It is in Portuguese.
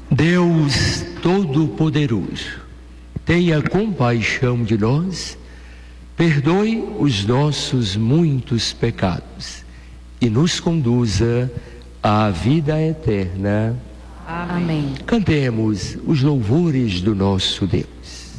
Deus Todo-Poderoso, tenha compaixão de nós, perdoe os nossos muitos pecados e nos conduza à vida eterna. Amém. Cantemos os louvores do nosso Deus.